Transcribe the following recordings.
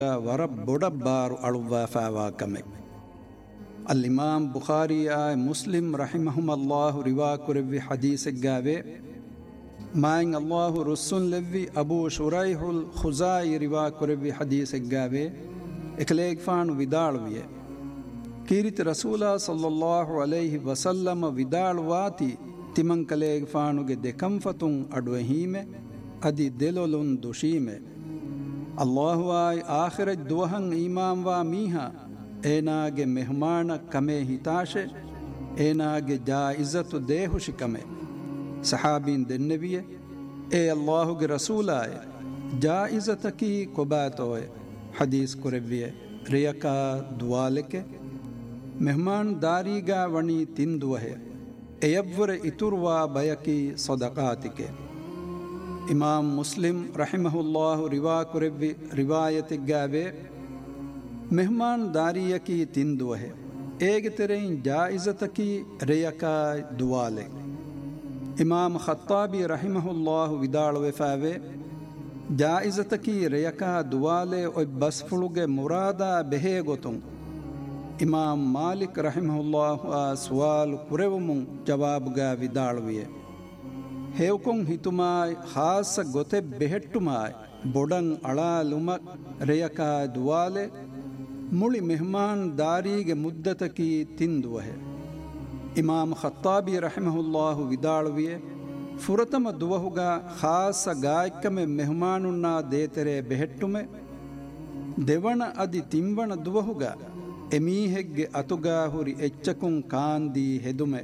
ವರ ಬೊಡಬ್ಬಾರು ಅಳುವ ಫಾವಾಕಮೆ ಅಲ್ಲಿಮಾಮ್ ಬುಖಾರಿಯ ಮುಸ್ಲಿಂ ರಹಿಮಹುಮಲ್ಲಾಹು ರಿವಾ ಕುರವಿ ಹದೀಸೆಗ್ಗಾವೆ ಮಾಯಿಂಗ್ ಅಲ್ಲಾಹು ರುಸ್ಸುನ್ ಲೆವ್ವಿ ಅಬೂ ಶುರೈಹುಲ್ ಖುಜಾಯಿ ರಿವಾ ಕುರವಿ ಹದೀಸೆಗ್ಗಾವೆ ಎಕಲೇಗ್ಫಾಣು ವಿದಾಳುವಿಯೆ ಕೀರಿತಿ ರಸೂಲ ಸಲ್ಲಲ್ಲಾಹು ಅಲೈಹಿ ವಸಲ್ಲಮ ವಿದಾಳುವಾತಿ ತಿಮಂಕಲೇಗ್ಫಾಣುಗೆ ದೆಕಂಫತುಂ ಅಡುವಹೀಮೆ ಅದಿ ದೆಲೊಲುನ್ ದುಶೀಮೆ ಅಲ್ಲಾಹು ಆಯ್ ಆಖಿರಜ್ ದುವಹಂ ಈಮಾಂವಾ ಮೀಹಾ ಏನಾಗೆ ಮೆಹಮಾನ ಕಮೆ ಹಿತಾಶೆ ಏನಾಗೆ ಜಾಯಿಜತು ದೇಹುಶಿ ಕಮೆ ಸಹಾಬೀನ್ ದೆನ್ನವಿಯೆ ಏ ಅಲ್ಲಾಹುಗೆ ರಸೂಲಾಯ ಜಾಯಿಜತಕಿ ಕೊಬಾತೋಯೆ ಹದೀಸ್ ಕುರೆವ್ವಿಯೆ ರಿಯಕಾ ದುವಾಲೆಕೆ ಮೆಹಮಾನ್ ದಾರಿಗಾ ವಣಿ ತಿಂದುವಹೆ ಎಯವ್ವರೆ ಇತುರ್ವಾ ಬಯಕಿ ಸದಕಾತಿಕೆ ಇಮಾಮ್ ಮುಸ್ಲಿಂ ರಹಿಮಹುಲ್ಲಾಹು ರಿವಾ ಕುರೆವ್ವಿ ರಿವಾಯತಿಗ್ಗಾವೆ ಮೆಹಮಾನ್ ದಾರಿಯಕಿ ತಿಂದುವಹೆ ಏಗೆ ತೆರೆಯಿನ್ ಜಾಯಿಜತಕಿ ರಿಯಕಾ ದುವಾಲೆ ಇಮಾಮ್ ಖತ್ತಾಬಿ ರಹಿಮಹುಲ್ಲಾಹು ವಿದಾಳುವೆಫಾವೆ ಜಾಯಿಜತಕಿ ರಿಯಕಾ ದುವಾಲೆ ಒಯ್ ಬಸ್ಫುಳುಗೆ ಮುರಾದ ಬೆಹೇ ಗೊತುಂ ಇಮಾಮ್ ಮಾಲಿಕ್ ರಹಿಮಹುಲ್ಲಾಹು ಆ ಸುವಾಲು ಕುರೆವುಮುಂ ಜವಾಬುಗಾ ವಿದಾಳುವಿಯೆ ಹೇವ್ಕೊಂ ಹಿತುಮಾಯ್ ಹಾಸ ಗೊತೆ ಬೆಹೆಟ್ಟುಮಾಯ್ ಬೊಡಂ ಅಳಾಲುಮಕ್ ರೆಯಕಾ ದುವಾಲೆ ಮುಳಿ ಮೆಹಮಾನ್ ದಾರಿಗೆ ಮುದ್ದತಕಿ ತಿಂದುವಹೆ ಇಮಾಮ್ ಖತ್ತಾಬಿ ರಹಿಮಹುಲ್ಲಾಹು ವಿದಾಳುವಿಯೆ ಫುರತಮ ದುವಹುಗ ಖಾಸ ಗಾಯ್ಕಮೆ ಮೆಹಮಾನುನ್ನ ದೇತೆರೆ ಬೆಹೆಟ್ಟುಮೆ ದೆವಣ ಅದಿ ತಿಂವಣ ದುವಹುಗ ಎಮೀಹೆಗ್ಗೆ ಅತುಗಾ ಹುರಿ ಎಚ್ಚಕುಂ ಕಾಂದಿ ಹೆದುಮೆ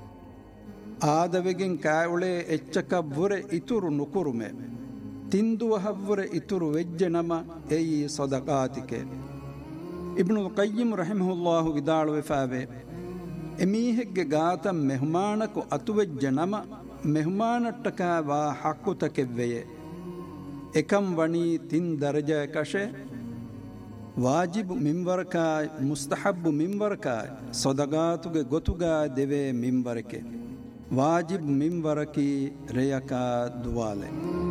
ಆದವೆಗಿನ್ ಕಾಯುಳೆ ಎಚ್ಚಕವ್ವುರೆ ಇತುರು ನುಕುರುಮೆ ತಿಂದುವಹವ್ವುರೆ ಇತುರು ವೆಜ್ಜೆ ನಮ ಎಯಿ ಸದಕಾತಿಕೆ ಇಬ್ನುಲ್ ಕಯ್ಯಿಮ್ ರಹಿಮಹುಲ್ಲಾಹು ವಿದಾಳುವೆಫಾವೆ ಎಮೀಹೆಗ್ಗೆ ಗಾತ ಮೆಹಮಾನಕು ಅತುವೆಜ್ಜೆ ನಮ ಮೆಹಮಾನಟ್ಟಕ ವಾ ಹಕ್ಕುತಕೆವ್ವೆಯೆ ಎಕಂ ವಣಿ ತಿನ್ ದರ್ಜ ಕಶೆ ವಾಜಿಬ್ ಮಿಂವರಕಾಯ್ ಮುಸ್ತಹಬ್ಬು ಮಿಂವರಕಾಯ್ ಸದಗಾತುಗೆ ಗೊತುಗಾ ದೆವೆ ಮಿಂವರಕೆ ವಾಜಿಬ್ ಮಿಂವರಕಿ ರೆಯಕಾ ದುವಾಲೆ